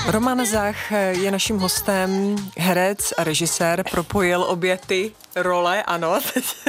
Roman Zach je naším hostem, herec a režisér, propojil obě ty role, ano.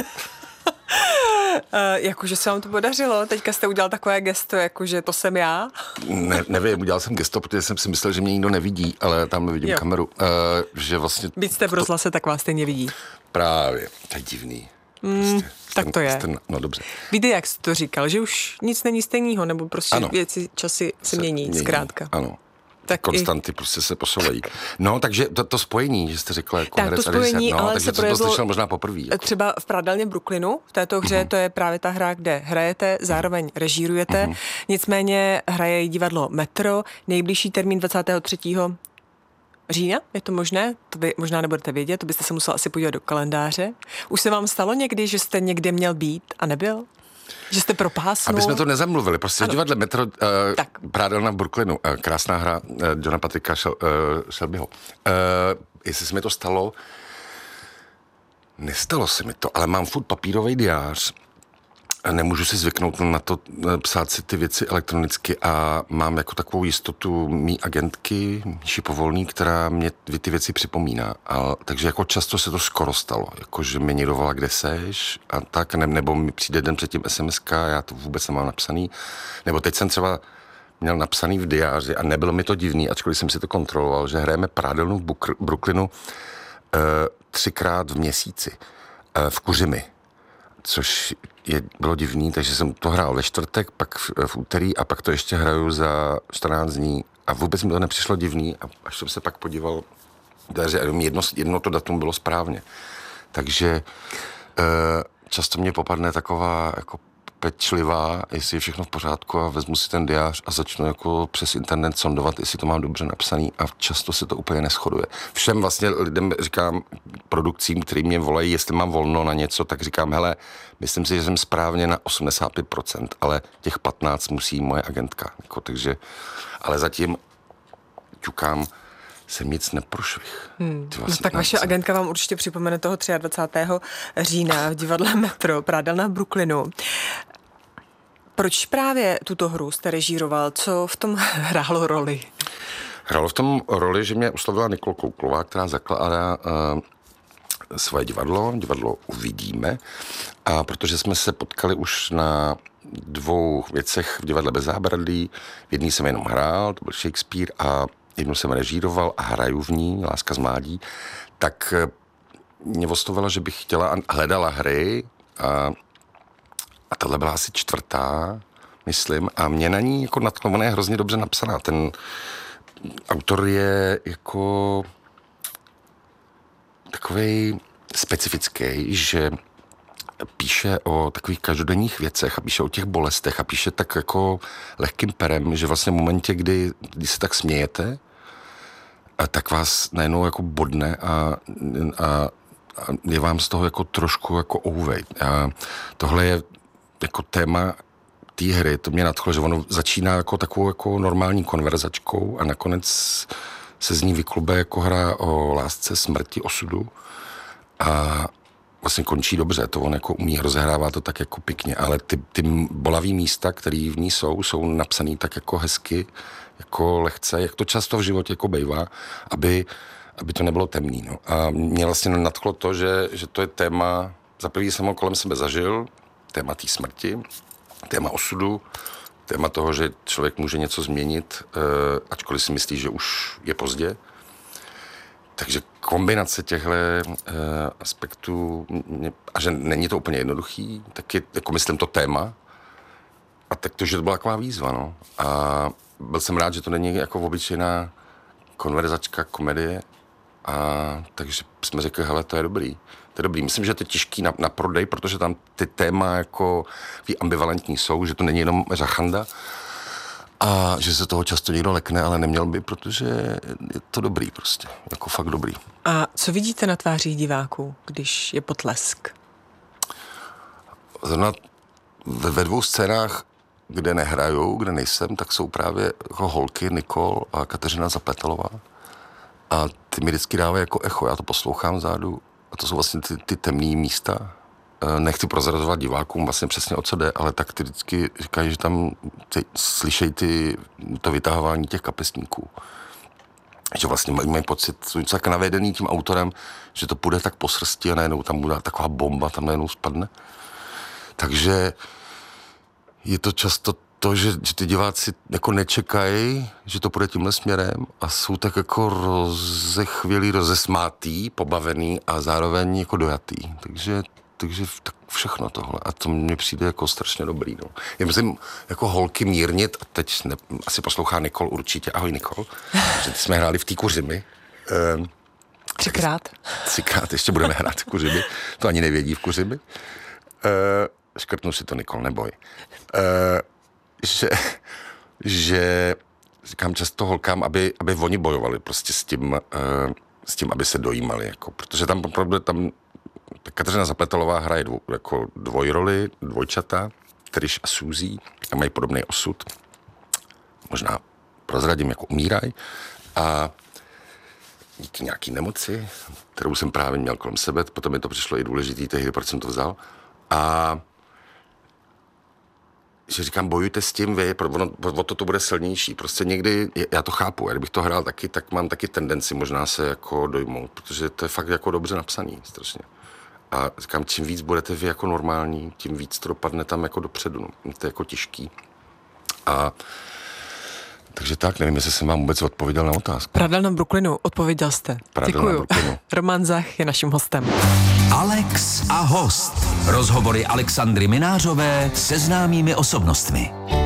Jakože se vám to podařilo, teďka jste udělal takové gesto, jakože to jsem já. Nevím, udělal jsem gesto, protože jsem si myslel, že mě nikdo nevidí, ale tam vidím kameru. Že vlastně... Byť jste v rozhlase, tak vás stejně vidí. Právě, to je divný. Prostě, tak to je. No dobře. Víte, jak jsi to říkal, že už nic není stejného, nebo prostě ano. Věci, časy se mění, zkrátka. Ano. Tak konstanty prostě se posouvají. No, takže to spojení, že jste řekla jako herec a režisér, no, takže to slyšel možná poprvé. Jako. Třeba v Prádelně Brooklynu, v této hře, to je právě ta hra, kde hrajete, zároveň režírujete, nicméně hraje i divadlo Metro, nejbližší termín 23. října, je to možné? To vy možná nebudete vědět, to byste se musel asi podívat do kalendáře. Už se vám stalo někdy, že jste někde měl být a nebyl? Že jste propásnul? Aby jsme to nezamluvili, prostě v divadle Metro, Prádelna v Brooklynu, krásná hra Johna Patricka Shelbyho. Jestli se mi to stalo, nestalo se mi to, ale mám furt papírový diář a nemůžu si zvyknout na to psát si ty věci elektronicky a mám jako takovou jistotu mý agentky, Míši Povolný, která mě ty věci připomíná. Takže jako často se to skoro stalo, jako že mi někdo volá, kde seš a tak, nebo mi přijde den předtím SMS-ka, já to vůbec nemám napsaný. Nebo teď jsem třeba měl napsaný v diáři a nebylo mi to divný, ačkoliv jsem si to kontroloval, že hrajeme Prádelnu v Brooklynu 3krát v měsíci v Kuřimi. Což bylo divný, takže jsem to hrál ve čtvrtek, pak v úterý a pak to ještě hraju za 14 dní a vůbec mi to nepřišlo divný a až jsem se pak podíval, jedno to datum bylo správně. Takže často mě popadne taková jako pečlivá, jestli je všechno v pořádku a vezmu si ten diář a začnu jako přes internet sondovat, jestli to mám dobře napsaný a často se to úplně neshoduje. Všem vlastně lidem říkám, produkcím, který mě volají, jestli mám volno na něco, tak říkám, hele, myslím si, že jsem správně na 85%, ale těch 15 musí moje agentka. Jako, takže, ale zatím ťukám, jsem nic neprošvih. No tak vaše agentka vám určitě připomene toho 23. října v divadle Metro, Prádelna v Brooklynu. Proč právě tuto hru jste režíroval? Co v tom hrálo roli? Hrálo v tom roli, že mě oslovila Nikol Kouklová, která zakládá svoje divadlo Uvidíme. A protože jsme se potkali už na 2 věcech v divadle Bez zábradlí, v jedný jsem jenom hrál, to byl Shakespeare, a jednu jsem režíroval a hraju v ní, Láska z mládí, tak mě oslovila, že bych chtěla a hledala hry a tohle byla asi 4., myslím, a mě na ní jako ona je hrozně dobře napsaná. Ten autor je jako takovej specifický, že píše o takových každodenních věcech a píše o těch bolestech a píše tak jako lehkým perem, že vlastně v momentě, kdy se tak smějete, a tak vás najednou jako bodne a je vám z toho jako trošku jako ouvej. A tohle je jako téma té hry, to mě nadchlo, že ono začíná jako takovou jako normální konverzačkou a nakonec se z ní vyklube jako hra o lásce, smrti, osudu a vlastně končí dobře, to on jako umí, rozehrává to tak jako pěkně, ale ty bolavý místa, které v ní jsou napsaný tak jako hezky, jako lehce, jak to často v životě jako bejvá, aby to nebylo temný. No. A mě vlastně nadchlo to, že to je téma, za první jsem ho kolem sebe zažil, téma té smrti, téma osudu, téma toho, že člověk může něco změnit, ačkoliv si myslí, že už je pozdě. Takže kombinace těchto aspektů, a že není to úplně jednoduchý, tak je, jako myslím, to téma. A tak to, že to byla taková výzva, no. A byl jsem rád, že to není jako obyčejná konverzačka, komedie. A takže jsme řekli, hele, to je dobrý. To je dobrý. Myslím, že to je těžký na prodej, protože tam ty téma jako ambivalentní jsou, že to není jenom řachanda, a že se toho často někdo lekne, ale neměl by, protože je to dobrý prostě, jako fakt dobrý. A co vidíte na tvářích diváků, když je potlesk? Zrovna ve 2 scénách, kde nehrajou, kde nejsem, tak jsou právě jako holky Nikol a Kateřina Zapletelová. A ty mi vždycky dávají jako echo, já to poslouchám vzadu a to jsou vlastně ty temný místa. Nechci prozrazovat divákům vlastně přesně o co jde, ale tak ty vždycky říkají, že tam slyšejí to vytahování těch kapesníků. že vlastně mají pocit, jsou něco tak navedený tím autorem, že to půjde tak po srsti a najednou tam bude taková bomba, tam najednou spadne. Takže je to často to, že ty diváci jako nečekají, že to půjde tímhle směrem a jsou tak jako rozechvělý, rozesmátý, pobavený a zároveň jako dojatý. Takže tak všechno tohle. A to mně přijde jako strašně dobrý. No. Já myslím, jako holky mírnit, a teď asi poslouchá Nikol určitě. Ahoj Nikol. Že jsme hráli v té Kuřimi. 3krát. 3krát ještě budeme hrát v Kuřimi. To ani nevědí v Kuřimi. Škrtnu si to, Nikol, neboj. Že říkám často holkám, aby oni bojovali prostě s tím, aby se dojímali. Jako, protože tam Kateřina Zapletalová hraje dvojroli, dvojčata, Trish a Suzy, a mají podobný osud. Možná prozradím, jako umírají. A díky nějaký nemoci, kterou jsem právě měl kolem sebe, potom mi to přišlo i důležitý tehdy, proč jsem to vzal. A že říkám, bojujte s tím vy, o to bude silnější. Prostě někdy, já to chápu, a kdybych to hrál taky, tak mám taky tendenci možná se jako dojmout, protože to je fakt jako dobře napsaný, strašně. A říkám, čím víc budete vy jako normální, tím víc to dopadne tam jako dopředu. No. To je jako těžký. A takže tak, nevím, jestli jsem vám vůbec odpověděl na otázku. Pradel na Brooklynu, odpověděl jste. Děkuju. Roman Zach je naším hostem. Alex a host. Rozhovory Alexandry Minářové se známými osobnostmi.